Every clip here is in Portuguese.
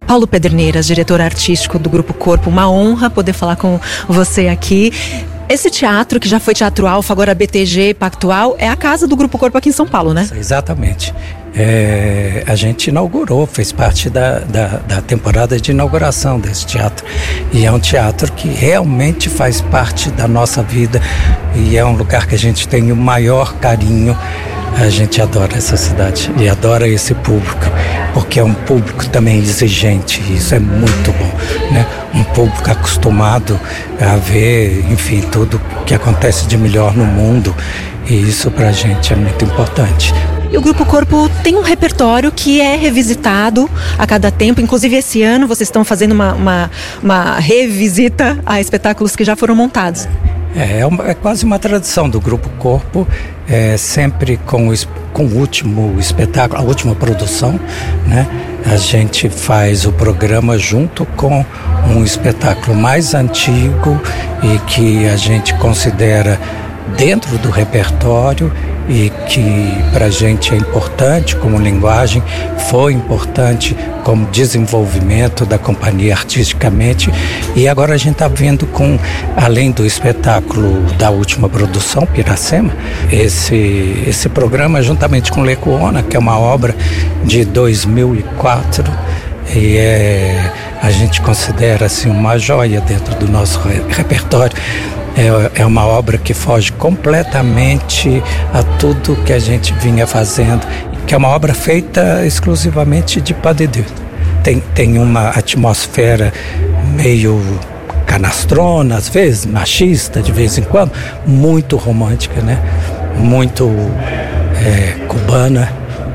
Paulo Pederneiras, diretor artístico do Grupo Corpo, uma honra poder falar com você aqui. Esse teatro, que já foi Teatro Alfa, agora BTG Pactual, é a casa do Grupo Corpo aqui em São Paulo, né? Exatamente. A gente inaugurou, fez parte da temporada de inauguração desse teatro. E é um teatro que realmente faz parte da nossa vida e é um lugar que a gente tem o maior carinho. A gente adora essa cidade e adora esse público, porque é um público também exigente, e isso é muito bom, né? Um público acostumado a ver, enfim, tudo que acontece de melhor no mundo, e isso pra gente é muito importante. E o Grupo Corpo tem um repertório que é revisitado a cada tempo. Inclusive esse ano vocês estão fazendo uma revisita a espetáculos que já foram montados. É quase uma tradição do Grupo Corpo, sempre com o último espetáculo, a última produção, né? A gente faz o programa junto com um espetáculo mais antigo e que a gente considera dentro do repertório e que pra gente é importante como linguagem, foi importante como desenvolvimento da companhia artisticamente, e agora a gente está vendo além do espetáculo da última produção, Piracema, esse programa juntamente com Lecuona, que é uma obra de 2004, e a gente considera assim uma joia dentro do nosso repertório. É uma obra que foge completamente a tudo que a gente vinha fazendo, que é uma obra feita exclusivamente de pas de deux. Tem uma atmosfera meio canastrona, às vezes, machista, de vez em quando, muito romântica, né? Muito cubana,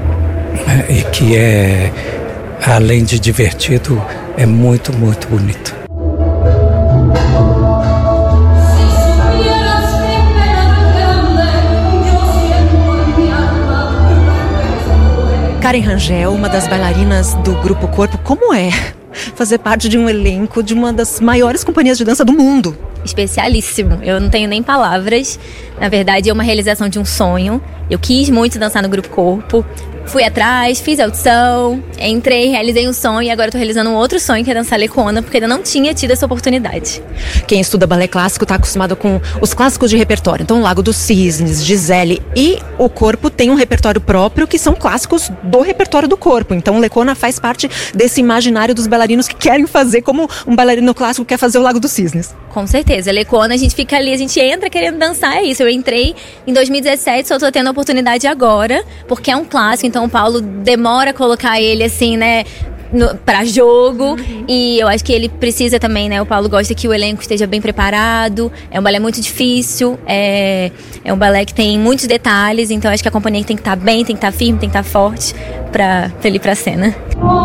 e que além de divertido, é muito, muito bonito. Karen Rangel, uma das bailarinas do Grupo Corpo, como é fazer parte de um elenco de uma das maiores companhias de dança do mundo? Especialíssimo, eu não tenho nem palavras. Na verdade, é uma realização de um sonho. Eu quis muito dançar no Grupo Corpo. Fui atrás, fiz a audição, entrei, realizei um sonho e agora estou realizando um outro sonho, que é dançar Lecuona, porque ainda não tinha tido essa oportunidade. Quem estuda balé clássico está acostumado com os clássicos de repertório. Então, Lago dos Cisnes, Gisele e o Corpo tem um repertório próprio, que são clássicos do repertório do Corpo. Então, Lecuona faz parte desse imaginário dos bailarinos que querem fazer como um bailarino clássico quer fazer o Lago dos Cisnes. Com certeza, Lecuona, a gente fica ali, a gente entra querendo dançar, é isso. Eu entrei em 2017, só estou tendo a oportunidade agora, porque é um clássico. Então o Paulo demora a colocar ele assim, né, pra jogo. E eu acho que ele precisa também, né, o Paulo gosta que o elenco esteja bem preparado. É um balé muito difícil, é um balé que tem muitos detalhes. Então acho que a companhia tem que estar bem, tem que estar firme, tem que estar forte pra ir pra cena.